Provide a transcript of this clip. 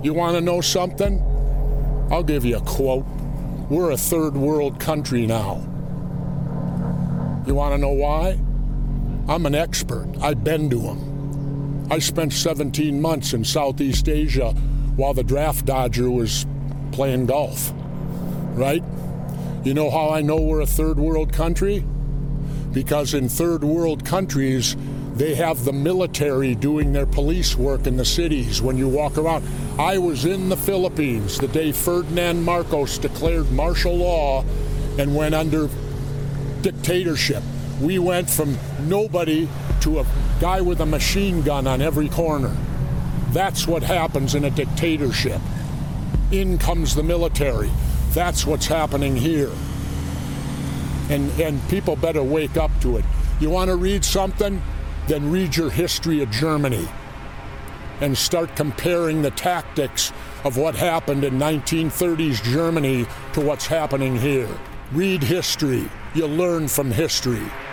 You want to know something? I'll give you a quote. We're a third world country now. You want to know why? I'm an expert. I've been to them. I spent 17 months in Southeast Asia while the draft dodger was playing golf, right? You know how I know we're a third world country? Because in third world countries, they have the military doing their police work in the cities when you walk around. I was in the Philippines the day Ferdinand Marcos declared martial law and went under dictatorship. We went from nobody to a guy with a machine gun on every corner. That's what happens in a dictatorship. In comes the military. That's what's happening here. And people better wake up to it. You want to read something? Then read your history of Germany and start comparing the tactics of what happened in 1930s Germany to what's happening here. Read history. You learn from history.